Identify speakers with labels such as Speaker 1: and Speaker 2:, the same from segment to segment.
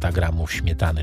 Speaker 1: 300 g śmietany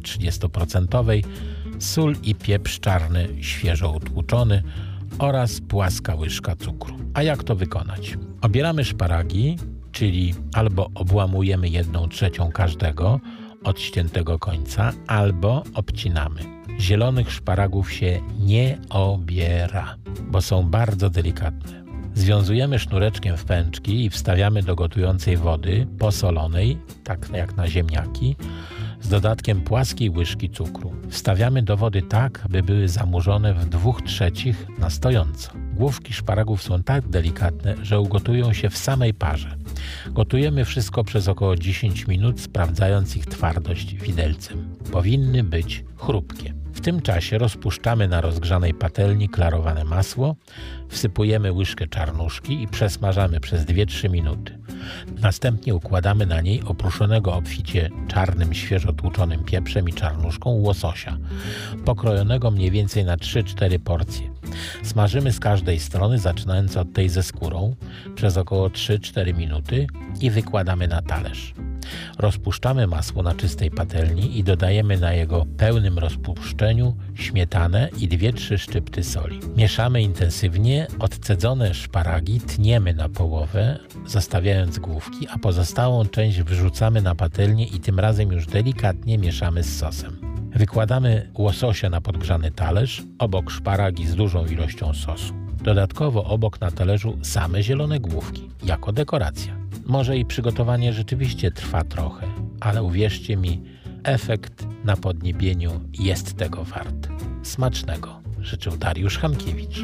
Speaker 1: 30%, sól i pieprz czarny świeżo utłuczony oraz płaska łyżka cukru. A jak to wykonać? Obieramy szparagi, czyli albo obłamujemy 1/3 każdego od ściętego końca, albo obcinamy. Zielonych szparagów się nie obiera, bo są bardzo delikatne. Związujemy sznureczkiem w pęczki i wstawiamy do gotującej wody posolonej, tak jak na ziemniaki, z dodatkiem płaskiej łyżki cukru. Wstawiamy do wody tak, by były zanurzone w 2/3 na stojąco. Główki szparagów są tak delikatne, że ugotują się w samej parze. Gotujemy wszystko przez około 10 minut, sprawdzając ich twardość widelcem. Powinny być chrupkie. W tym czasie rozpuszczamy na rozgrzanej patelni klarowane masło, wsypujemy łyżkę czarnuszki i przesmażamy przez 2-3 minuty. Następnie układamy na niej opruszonego obficie czarnym, świeżo tłuczonym pieprzem i czarnuszką łososia, pokrojonego mniej więcej na 3-4 porcje. Smażymy z każdej strony, zaczynając od tej ze skórą, przez około 3-4 minuty i wykładamy na talerz. Rozpuszczamy masło na czystej patelni i dodajemy na jego pełnym rozpuszczeniu śmietanę i 2-3 szczypty soli. Mieszamy intensywnie, odcedzone szparagi tniemy na połowę, zostawiając główki, a pozostałą część wrzucamy na patelnię i tym razem już delikatnie mieszamy z sosem. Wykładamy łososia na podgrzany talerz, obok szparagi z dużą ilością sosu. Dodatkowo obok na talerzu same zielone główki, jako dekoracja. Może i przygotowanie rzeczywiście trwa trochę, ale uwierzcie mi, efekt na podniebieniu jest tego wart. Smacznego życzył Dariusz Hankiewicz.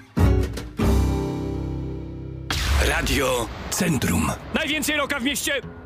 Speaker 2: Radio Centrum.
Speaker 3: Najwięcej roka w mieście!